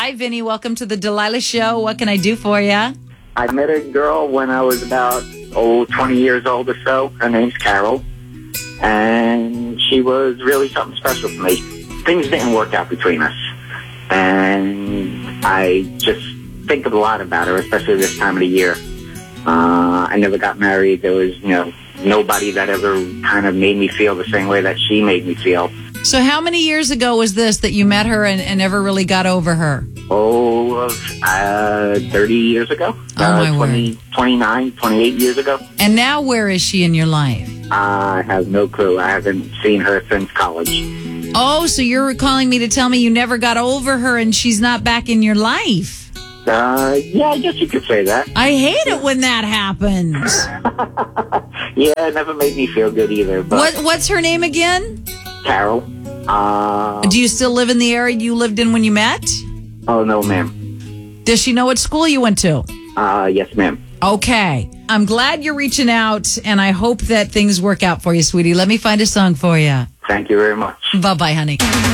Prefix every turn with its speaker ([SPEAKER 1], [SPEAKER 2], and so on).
[SPEAKER 1] Hi, Vinny. Welcome to the Delilah Show. What can I do for you?
[SPEAKER 2] I met a girl when I was about 20 years old or so. Her name's Carol, and she was really something special to me. Things didn't work out between us, and I just think a lot about her, especially this time of the year. I never got married. There was, nobody that ever kind of made me feel the same way that she made me feel.
[SPEAKER 1] So how many years ago was this that you met her and never really got over her?
[SPEAKER 2] 30 years ago.
[SPEAKER 1] Oh, my
[SPEAKER 2] 29, 28 years ago.
[SPEAKER 1] And now where is she in your life?
[SPEAKER 2] I have no clue. I haven't seen her since college.
[SPEAKER 1] Oh, so you're calling me to tell me you never got over her and she's not back in your life?
[SPEAKER 2] Yeah, I guess you could say that.
[SPEAKER 1] I hate it when that happens.
[SPEAKER 2] Yeah, it never made me feel good either. But
[SPEAKER 1] What's her name again?
[SPEAKER 2] Carol.
[SPEAKER 1] Do you still live in the area you lived in when you met?
[SPEAKER 2] Oh, no, ma'am.
[SPEAKER 1] Does she know what school you went to?
[SPEAKER 2] Yes, ma'am.
[SPEAKER 1] Okay. I'm glad you're reaching out, and I hope that things work out for you, sweetie. Let me find a song for you.
[SPEAKER 2] Thank you very much.
[SPEAKER 1] Bye-bye, honey.